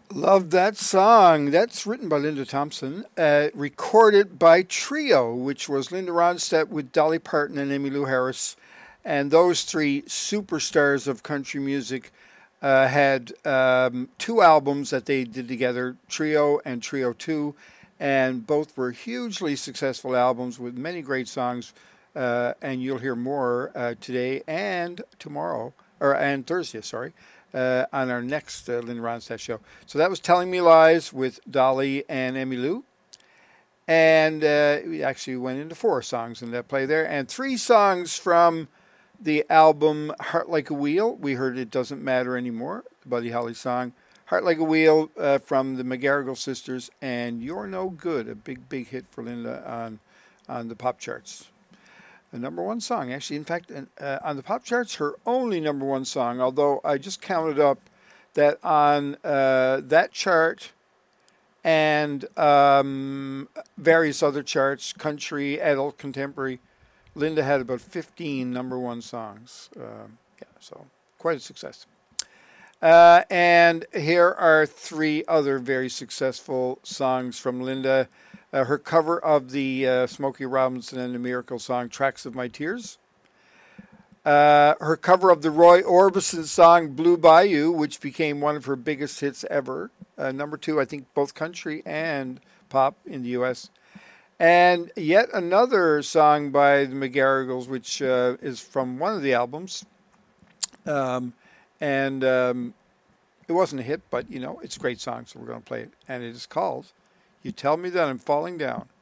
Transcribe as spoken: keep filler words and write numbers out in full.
Love that song. That's written by Linda Thompson, uh, recorded by Trio, which was Linda Ronstadt with Dolly Parton and Emmylou Harris. And those three superstars of country music uh, had um, two albums that they did together, Trio and Trio two. And both were hugely successful albums with many great songs. Uh, and you'll hear more uh, today and tomorrow, or and Thursday, sorry, uh, on our next uh, Linda Ronstadt show. So that was Telling Me Lies with Dolly and Emmylou. And uh, we actually went into four songs in that play there. And three songs from the album Heart Like a Wheel. We heard It Doesn't Matter Anymore, the Buddy Holly song. Heart Like a Wheel uh, from the McGarrigle Sisters. And You're No Good, a big, big hit for Linda on, on the pop charts. The number one song, actually. In fact, uh, on the pop charts, her only number one song, although I just counted up that on uh, that chart and um, various other charts, country, adult, contemporary, Linda had about fifteen number one songs. Uh, yeah, so quite a success. Uh, and here are three other very successful songs from Linda. Uh, her cover of the uh, Smokey Robinson and the Miracle song, Tracks of My Tears. Uh, her cover of the Roy Orbison song, Blue Bayou, which became one of her biggest hits ever. Uh, number two, I think, both country and pop in the U S. And yet another song by the McGarrigles, which uh, is from one of the albums. Um, and um, it wasn't a hit, but, you know, it's a great song, so we're going to play it. And it is called You Tell Me That I'm Falling Down.